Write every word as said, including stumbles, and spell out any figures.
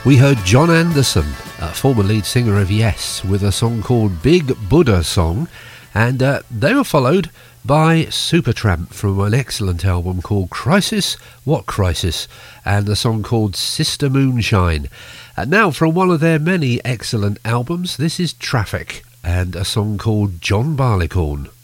We heard John Anderson, a former lead singer of Yes, with a song called Big Buddha Song, and uh, they were followed by Supertramp from an excellent album called Crisis, What Crisis, and a song called Sister Moonshine. And now from one of their many excellent albums, this is Traffic, and a song called John Barleycorn.